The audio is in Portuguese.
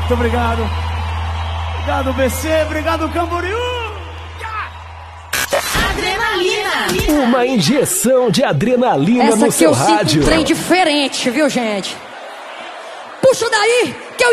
Muito obrigado. Obrigado, BC. Obrigado, Camboriú. Adrenalina. Uma injeção de adrenalina Essa no seu aqui eu rádio. sinto um trem diferente, viu, gente? Puxa daí, que eu